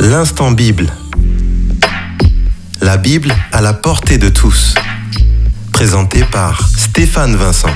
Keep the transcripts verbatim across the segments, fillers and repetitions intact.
L'instant Bible. La Bible à la portée de tous. Présenté par Stéphane Vincent.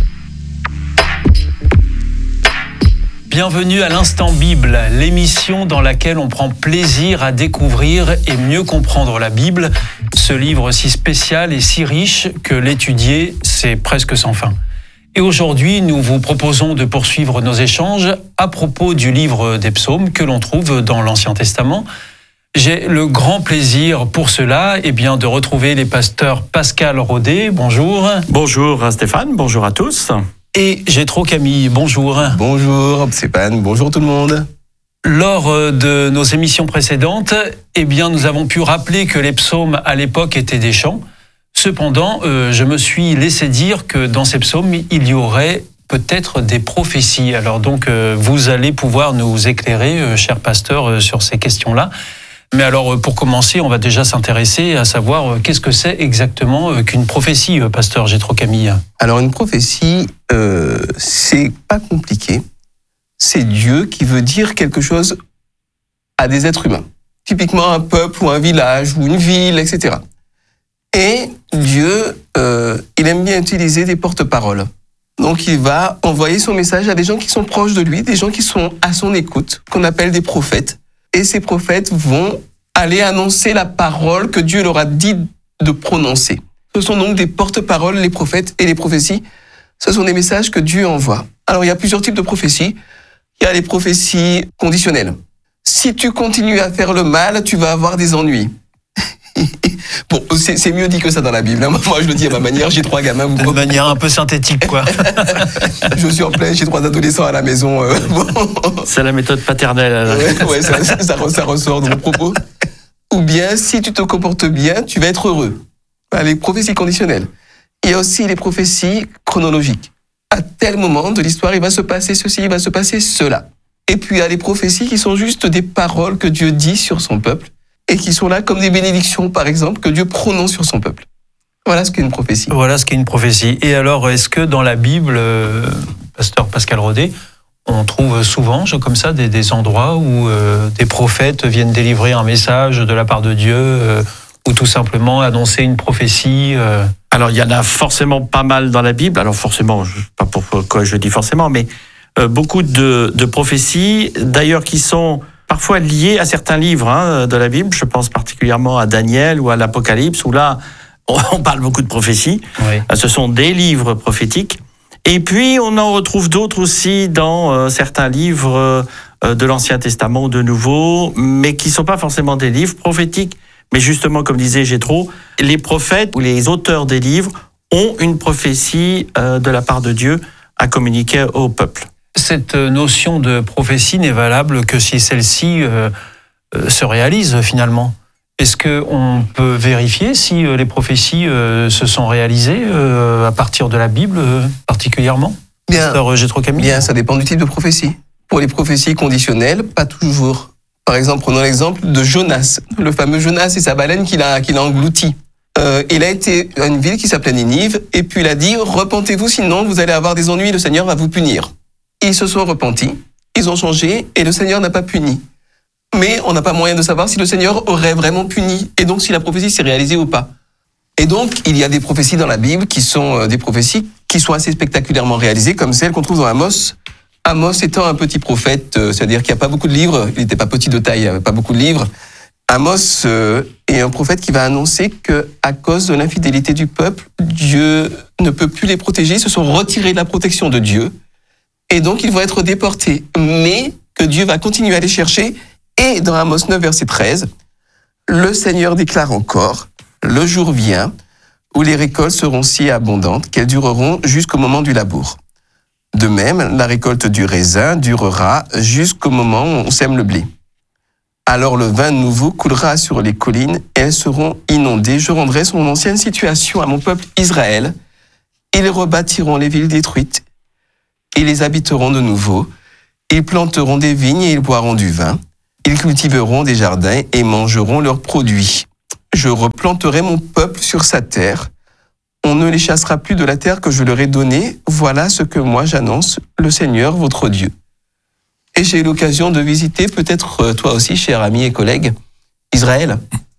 Bienvenue à l'Instant Bible, l'émission dans laquelle on prend plaisir à découvrir et mieux comprendre la Bible, ce livre si spécial et si riche que l'étudier, c'est presque sans fin. Et aujourd'hui, nous vous proposons de poursuivre nos échanges à propos du livre des psaumes que l'on trouve dans l'Ancien Testament. J'ai le grand plaisir pour cela eh bien, de retrouver les pasteurs Pascal Rodet. Bonjour. Bonjour Stéphane, bonjour à tous. Et Jétro Camille, bonjour. Bonjour Stéphane, bonjour tout le monde. Lors de nos émissions précédentes, eh bien, nous avons pu rappeler que les psaumes à l'époque étaient des chants. Cependant, euh, je me suis laissé dire que dans ces psaumes, il y aurait peut-être des prophéties. Alors donc, euh, vous allez pouvoir nous éclairer, euh, chers pasteurs, euh, sur ces questions-là. Mais alors, euh, pour commencer, on va déjà s'intéresser à savoir euh, qu'est-ce que c'est exactement euh, qu'une prophétie, euh, pasteur Jétro Camille. Alors une prophétie, euh, c'est pas compliqué. C'est Dieu qui veut dire quelque chose à des êtres humains. Typiquement un peuple ou un village ou une ville, et cetera. Et Dieu, euh, il aime bien utiliser des porte-paroles. Donc il va envoyer son message à des gens qui sont proches de lui, des gens qui sont à son écoute, qu'on appelle des prophètes. Et ces prophètes vont aller annoncer la parole que Dieu leur a dit de prononcer. Ce sont donc des porte-paroles, les prophètes et les prophéties. Ce sont des messages que Dieu envoie. Alors il y a plusieurs types de prophéties. Il y a les prophéties conditionnelles. Si tu continues à faire le mal, tu vas avoir des ennuis. Bon, c'est, c'est mieux dit que ça dans la Bible. Moi, je le dis à ma manière, j'ai trois gamins. De manière un peu synthétique, quoi. Je suis en plein, j'ai trois adolescents à la maison. Euh, bon. C'est la méthode paternelle. Ouais, ouais ça, ça, ça ressort de mon propos. Ou bien, si tu te comportes bien, tu vas être heureux. Les prophéties conditionnelles. Il y a aussi les prophéties chronologiques. À tel moment de l'histoire, il va se passer ceci, il va se passer cela. Et puis, il y a les prophéties qui sont juste des paroles que Dieu dit sur son peuple. Et qui sont là comme des bénédictions, par exemple, que Dieu prononce sur son peuple. Voilà ce qu'est une prophétie. Voilà ce qu'est une prophétie. Et alors, est-ce que dans la Bible, euh, pasteur Pascal Rodet, on trouve souvent, comme ça, des, des endroits où euh, des prophètes viennent délivrer un message de la part de Dieu, euh, ou tout simplement annoncer une prophétie euh... Alors, il y en a forcément pas mal dans la Bible. Alors, forcément, je, pas pourquoi je dis forcément, mais euh, beaucoup de, de prophéties, d'ailleurs, qui sont parfois liés à certains livres hein, de la Bible. Je pense particulièrement à Daniel ou à l'Apocalypse, où là, on parle beaucoup de prophéties. Oui. Ce sont des livres prophétiques. Et puis, on en retrouve d'autres aussi dans euh, certains livres euh, de l'Ancien Testament ou de Nouveau, mais qui ne sont pas forcément des livres prophétiques. Mais justement, comme disait Jétro, les prophètes ou les auteurs des livres ont une prophétie euh, de la part de Dieu à communiquer au peuple. Cette notion de prophétie n'est valable que si celle-ci euh, euh, se réalise finalement. Est-ce qu'on peut vérifier si euh, les prophéties euh, se sont réalisées euh, à partir de la Bible euh, particulièrement ? Bien, Pasteur Jétro Camille ? Bien, ça dépend du type de prophétie. Pour les prophéties conditionnelles, pas toujours. Par exemple, prenons l'exemple de Jonas, le fameux Jonas et sa baleine qu'il a, qu'il a englouti. Euh, il a été à une ville qui s'appelait Ninive, et puis il a dit « Repentez-vous, sinon vous allez avoir des ennuis, le Seigneur va vous punir ». Ils se sont repentis, ils ont changé, et le Seigneur n'a pas puni. Mais on n'a pas moyen de savoir si le Seigneur aurait vraiment puni, et donc si la prophétie s'est réalisée ou pas. Et donc, il y a des prophéties dans la Bible qui sont des prophéties qui sont assez spectaculairement réalisées, comme celle qu'on trouve dans Amos. Amos étant un petit prophète, c'est-à-dire qu'il n'y a pas beaucoup de livres, il n'était pas petit de taille, il n'y avait pas beaucoup de livres. Amos est un prophète qui va annoncer qu'à cause de l'infidélité du peuple, Dieu ne peut plus les protéger, ils se sont retirés de la protection de Dieu. Et donc, ils vont être déportés. Mais que Dieu va continuer à les chercher. Et dans Amos neuf, verset treize, le Seigneur déclare encore, « Le jour vient où les récoltes seront si abondantes qu'elles dureront jusqu'au moment du labour. De même, la récolte du raisin durera jusqu'au moment où on sème le blé. Alors le vin nouveau coulera sur les collines et elles seront inondées. Je rendrai son ancienne situation à mon peuple Israël. Ils rebâtiront les villes détruites. Ils les habiteront de nouveau, ils planteront des vignes et ils boiront du vin, ils cultiveront des jardins et mangeront leurs produits. Je replanterai mon peuple sur sa terre, on ne les chassera plus de la terre que je leur ai donnée, voilà ce que moi j'annonce, le Seigneur votre Dieu. » Et j'ai eu l'occasion de visiter, peut-être toi aussi, cher ami et collègue, Israël.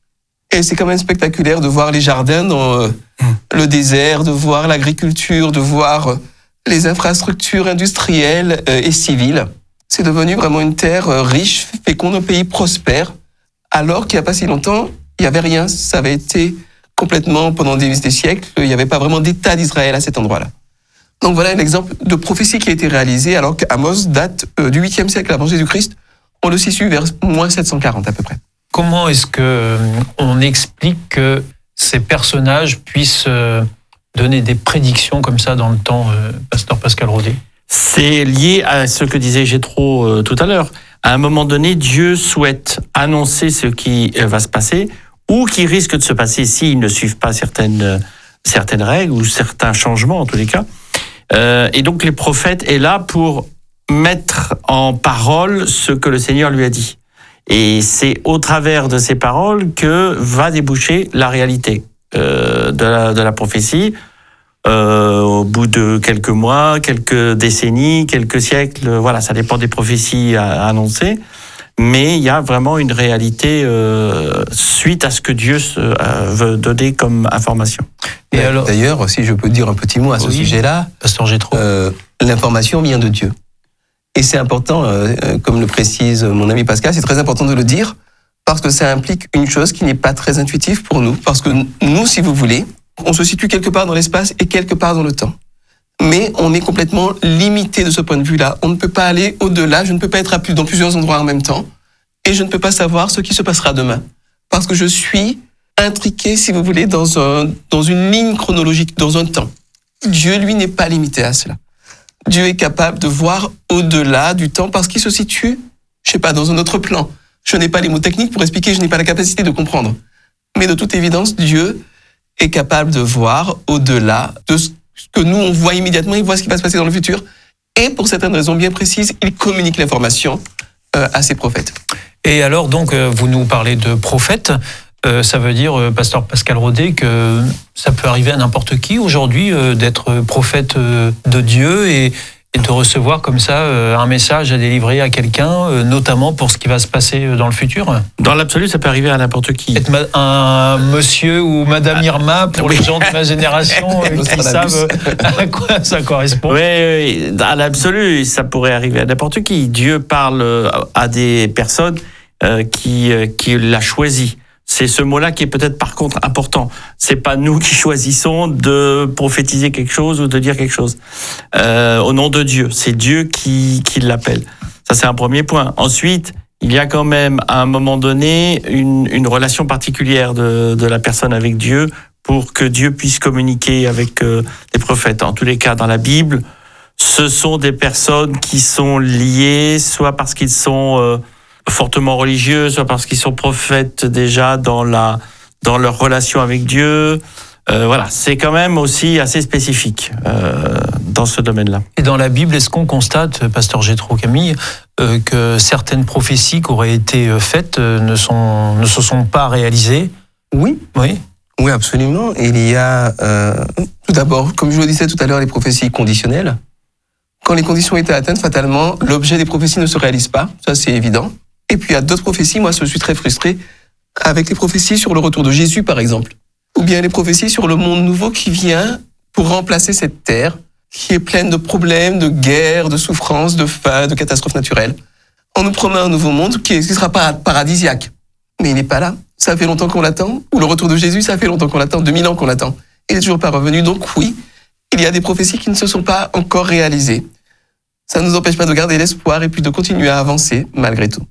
Et c'est quand même spectaculaire de voir les jardins dans euh, le désert, de voir l'agriculture, de voir euh, les infrastructures industrielles euh, et civiles. C'est devenu vraiment une terre euh, riche, féconde, un pays prospère, alors qu'il n'y a pas si longtemps, il n'y avait rien. Ça avait été complètement, pendant des, des siècles, il n'y avait pas vraiment d'État d'Israël à cet endroit-là. Donc voilà un exemple de prophétie qui a été réalisée, alors qu'Amos date euh, du huitième siècle avant Jésus-Christ. On le situe vers moins sept cent quarante à peu près. Comment est-ce que on explique que ces personnages puissent donner des prédictions comme ça dans le temps, euh, Pasteur Pascal Rodet? C'est lié à ce que disait Jétro euh, tout à l'heure. À un moment donné, Dieu souhaite annoncer ce qui va se passer ou qui risque de se passer s'ils ne suivent pas certaines, certaines règles ou certains changements en tous les cas. Euh, et donc les prophètes est là pour mettre en parole ce que le Seigneur lui a dit. Et c'est au travers de ces paroles que va déboucher la réalité euh, de, la, de la prophétie. Euh, au bout de quelques mois, quelques décennies, quelques siècles, voilà, ça dépend des prophéties à, à annoncer. Mais il y a vraiment une réalité euh, suite à ce que Dieu euh, veut donner comme information. Et alors, d'ailleurs, si je peux dire un petit mot à ce oui, sujet-là, Pasteur Jétro. Euh, l'information vient de Dieu. Et c'est important, euh, comme le précise mon ami Pascal, c'est très important de le dire, parce que ça implique une chose qui n'est pas très intuitive pour nous. Parce que nous, si vous voulez, on se situe quelque part dans l'espace et quelque part dans le temps. Mais on est complètement limité de ce point de vue-là. On ne peut pas aller au-delà, je ne peux pas être à plus, dans plusieurs endroits en même temps, et je ne peux pas savoir ce qui se passera demain. Parce que je suis intriqué, si vous voulez, dans, un, dans une ligne chronologique, dans un temps. Dieu, lui, n'est pas limité à cela. Dieu est capable de voir au-delà du temps parce qu'il se situe, je sais pas, dans un autre plan. Je n'ai pas les mots techniques pour expliquer, je n'ai pas la capacité de comprendre. Mais de toute évidence, Dieu est capable de voir au-delà de ce que nous, on voit immédiatement, il voit ce qui va se passer dans le futur. Et pour certaines raisons bien précises, il communique l'information euh, à ses prophètes. Et alors, donc, vous nous parlez de prophètes. Euh, ça veut dire, euh, Pasteur Pascal Rodet, que ça peut arriver à n'importe qui aujourd'hui euh, d'être prophète euh, de Dieu et, et de recevoir comme ça euh, un message à délivrer à quelqu'un, euh, notamment pour ce qui va se passer dans le futur. Dans l'absolu, ça peut arriver à n'importe qui. Être ma- un monsieur ou Madame Irma pour oui. les gens de ma génération euh, qui savent à quoi ça correspond. Oui, oui, à l'absolu, ça pourrait arriver à n'importe qui. Dieu parle à des personnes euh, qui, euh, qui l'a choisi. C'est ce mot-là qui est peut-être par contre important. C'est pas nous qui choisissons de prophétiser quelque chose ou de dire quelque chose euh, au nom de Dieu. C'est Dieu qui qui l'appelle. Ça c'est un premier point. Ensuite, il y a quand même à un moment donné une une relation particulière de de la personne avec Dieu pour que Dieu puisse communiquer avec euh, les prophètes. En tous les cas, dans la Bible, ce sont des personnes qui sont liées, soit parce qu'ils sont euh, fortement religieux, soit parce qu'ils sont prophètes déjà dans la dans leur relation avec Dieu. Euh, voilà, c'est quand même aussi assez spécifique euh, dans ce domaine-là. Et dans la Bible, est-ce qu'on constate, Pasteur Jétro Camille, euh, que certaines prophéties qui auraient été faites euh, ne sont ne se sont pas réalisées? Oui. Oui. Oui, absolument. Il y a euh, tout d'abord, comme je le disais tout à l'heure, les prophéties conditionnelles. Quand les conditions étaient atteintes, fatalement, l'objet des prophéties ne se réalise pas. Ça, c'est évident. Et puis, il y a d'autres prophéties. Moi, je suis très frustré avec les prophéties sur le retour de Jésus, par exemple. Ou bien les prophéties sur le monde nouveau qui vient pour remplacer cette terre qui est pleine de problèmes, de guerres, de souffrances, de faim, de catastrophes naturelles. On nous promet un nouveau monde qui ne sera pas paradisiaque. Mais il n'est pas là. Ça fait longtemps qu'on l'attend. Ou le retour de Jésus, ça fait longtemps qu'on l'attend. deux mille ans qu'on l'attend. Il n'est toujours pas revenu. Donc oui, il y a des prophéties qui ne se sont pas encore réalisées. Ça ne nous empêche pas de garder l'espoir et puis de continuer à avancer malgré tout.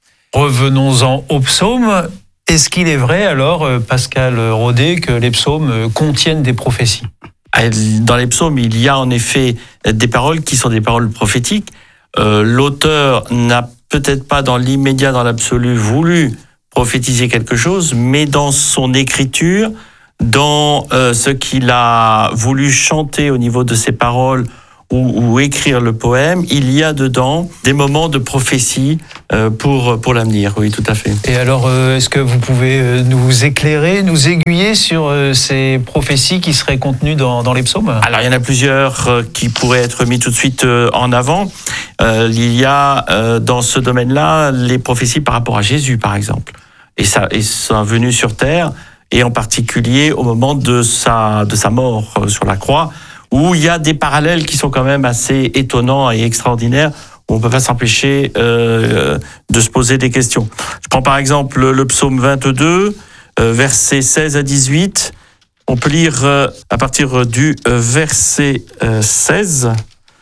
Revenons-en aux psaumes. Est-ce qu'il est vrai alors, Pascal Rodet, que les psaumes contiennent des prophéties ? Dans les psaumes, il y a en effet des paroles qui sont des paroles prophétiques. Euh, l'auteur n'a peut-être pas dans l'immédiat, dans l'absolu, voulu prophétiser quelque chose, mais dans son écriture, dans euh, ce qu'il a voulu chanter au niveau de ses paroles ou, ou écrire le poème, il y a dedans des moments de prophétie euh, pour, pour l'avenir. Oui, tout à fait. Et alors, euh, est-ce que vous pouvez euh, nous éclairer, nous aiguiller sur euh, ces prophéties qui seraient contenues dans, dans les psaumes ? Alors, il y en a plusieurs euh, qui pourraient être mis tout de suite euh, en avant. Euh, il y a euh, dans ce domaine-là les prophéties par rapport à Jésus, par exemple, et sa, et sa venue sur terre, et en particulier au moment de sa, de sa mort euh, sur la croix, où il y a des parallèles qui sont quand même assez étonnants et extraordinaires, où on ne peut pas s'empêcher euh, de se poser des questions. Je prends par exemple le, le psaume vingt-deux, euh, versets seize à dix-huit. On peut lire euh, à partir du euh, verset euh, seize.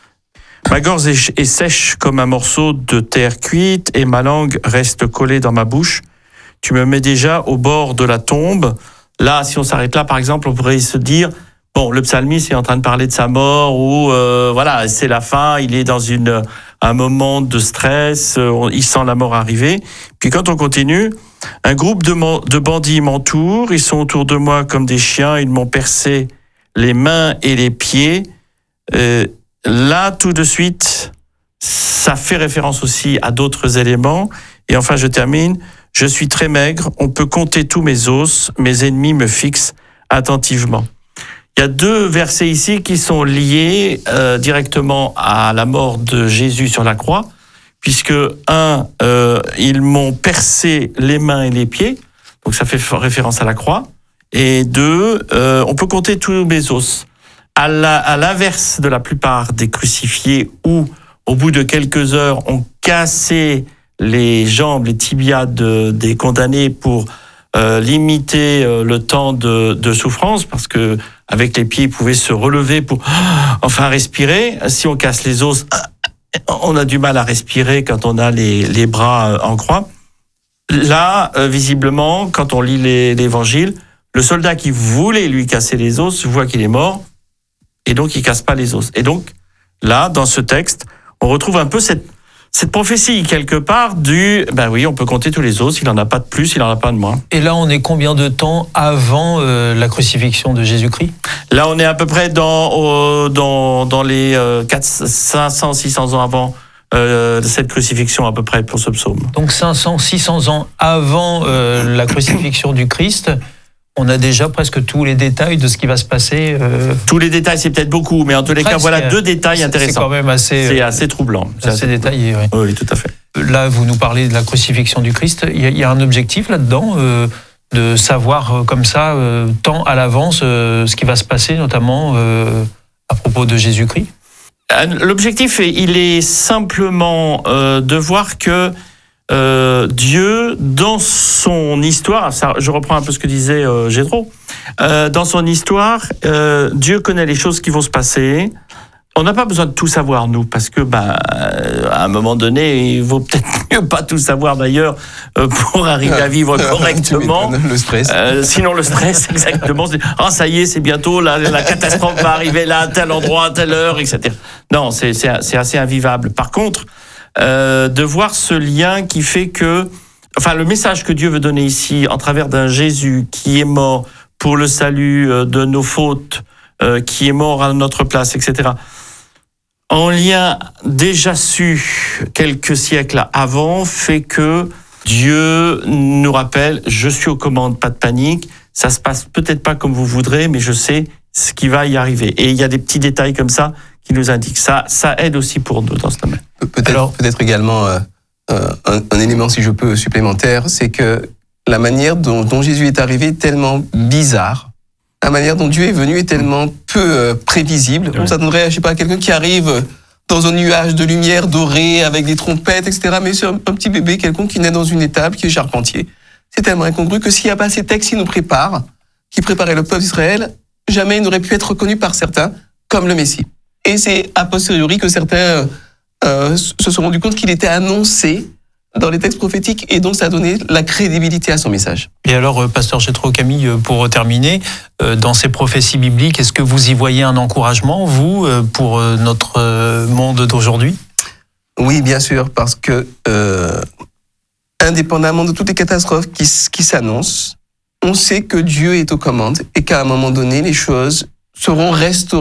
Ma gorge est, est sèche comme un morceau de terre cuite, et ma langue reste collée dans ma bouche. Tu me mets déjà au bord de la tombe. Là, si on s'arrête là, par exemple, on pourrait se dire, bon, le psalmiste est en train de parler de sa mort, ou euh, voilà, c'est la fin, il est dans une, un moment de stress, euh, il sent la mort arriver. Puis quand on continue, un groupe de, de bandits m'entoure, ils sont autour de moi comme des chiens, ils m'ont percé les mains et les pieds. Euh, là, tout de suite, ça fait référence aussi à d'autres éléments. Et enfin, je termine. Je suis très maigre, on peut compter tous mes os, mes ennemis me fixent attentivement. Il y a deux versets ici qui sont liés euh, directement à la mort de Jésus sur la croix, puisque un, euh, ils m'ont percé les mains et les pieds, donc ça fait référence à la croix, et deux, euh, on peut compter tous mes os. À, la, à l'inverse de la plupart des crucifiés, où au bout de quelques heures, on cassait les jambes, les tibias de, des condamnés pour euh, limiter euh, le temps de, de souffrance, parce que avec les pieds, ils pouvaient se relever pour ah, enfin respirer. Si on casse les os, on a du mal à respirer quand on a les, les bras en croix. Là, euh, visiblement, quand on lit les, l'évangile, le soldat qui voulait lui casser les os voit qu'il est mort, et donc il casse pas les os. Et donc, là, dans ce texte, on retrouve un peu cette Cette prophétie, quelque part, du... Ben oui, on peut compter tous les os, il n'en a pas de plus, il n'en a pas de moins. Et là, on est combien de temps avant euh, la crucifixion de Jésus-Christ ? Là, on est à peu près dans, euh, dans, dans les euh, cinq cents, six cents ans avant euh, cette crucifixion, à peu près, pour ce psaume. Donc cinq cents, six cents ans avant euh, la crucifixion du Christ, on a déjà presque tous les détails de ce qui va se passer. Euh... Tous les détails, c'est peut-être beaucoup, mais en tous les Presque. cas, voilà deux détails intéressants. C'est quand même assez... C'est assez troublant. C'est assez, assez détaillé, oui. Oui, tout à fait. Là, vous nous parlez de la crucifixion du Christ. Il y a, il y a un objectif là-dedans, euh, de savoir euh, comme ça, euh, tant à l'avance, euh, ce qui va se passer, notamment euh, à propos de Jésus-Christ. L'objectif, il est simplement euh, de voir que Euh, Dieu, dans son histoire, ça, je reprends un peu ce que disait euh, Gédro, euh, dans son histoire, euh, Dieu connaît les choses qui vont se passer. On n'a pas besoin de tout savoir, nous, parce que, ben, euh, à un moment donné, il vaut peut-être mieux pas tout savoir, d'ailleurs, euh, pour arriver à vivre correctement. Le stress. Euh, sinon, le stress, exactement. Ah, ça y est, c'est bientôt, la, la catastrophe va arriver là, à tel endroit, à telle heure, et cetera. Non, c'est, c'est, c'est assez invivable. Par contre, Euh, de voir ce lien qui fait que, enfin, le message que Dieu veut donner ici, en travers d'un Jésus qui est mort pour le salut de nos fautes, euh, qui est mort à notre place, et cetera, en lien déjà su quelques siècles avant, fait que Dieu nous rappelle, je suis aux commandes, pas de panique, ça se passe peut-être pas comme vous voudrez, mais je sais ce qui va y arriver. Et il y a des petits détails comme ça qui nous indiquent. Ça, ça aide aussi pour nous dans ce domaine. Peut-être, Alors, peut-être également euh, un, un élément, si je peux, supplémentaire, c'est que la manière dont, dont Jésus est arrivé est tellement bizarre, la manière dont Dieu est venu est tellement peu euh, prévisible. Ouais. On s'attendrait, je sais pas, à quelqu'un qui arrive dans un nuage de lumière dorée avec des trompettes, et cetera. Mais c'est un, un petit bébé, quelqu'un qui naît dans une étable, qui est charpentier. C'est tellement incongru que s'il n'y a pas ces textes qui nous préparent, qui préparaient le peuple d'Israël, jamais il n'aurait pu être reconnu par certains comme le Messie. Et c'est a posteriori que certains euh, se sont rendus compte qu'il était annoncé dans les textes prophétiques, et donc ça a donné la crédibilité à son message. Et alors, euh, pasteur Gétro Camille, pour terminer, euh, dans ces prophéties bibliques, est-ce que vous y voyez un encouragement, vous, euh, pour euh, notre euh, monde d'aujourd'hui ? Oui, bien sûr, parce que euh, indépendamment de toutes les catastrophes qui, qui s'annoncent, on sait que Dieu est aux commandes et qu'à un moment donné, les choses seront restaurées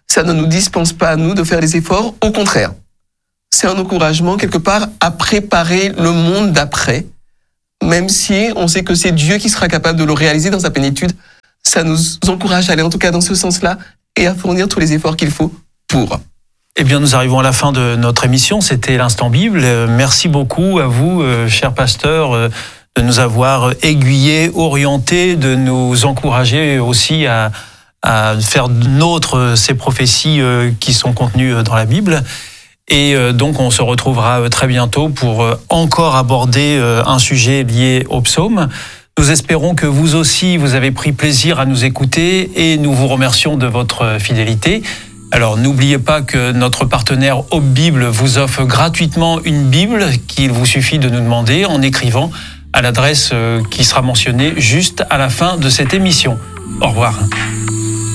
ça ne nous dispense pas à nous de faire des efforts. Au contraire, c'est un encouragement quelque part à préparer le monde d'après, même si on sait que c'est Dieu qui sera capable de le réaliser dans sa plénitude. Ça nous encourage à aller en tout cas dans ce sens-là et à fournir tous les efforts qu'il faut pour. Eh bien, nous arrivons à la fin de notre émission. C'était l'Instant Bible. Merci beaucoup à vous, cher pasteur, de nous avoir aiguillés, orientés, de nous encourager aussi à, à faire nôtre ces prophéties qui sont contenues dans la Bible. Et donc, on se retrouvera très bientôt pour encore aborder un sujet lié au psaume. Nous espérons que vous aussi, vous avez pris plaisir à nous écouter et nous vous remercions de votre fidélité. Alors, n'oubliez pas que notre partenaire Hope Bible vous offre gratuitement une Bible qu'il vous suffit de nous demander en écrivant à l'adresse qui sera mentionnée juste à la fin de cette émission. Au revoir.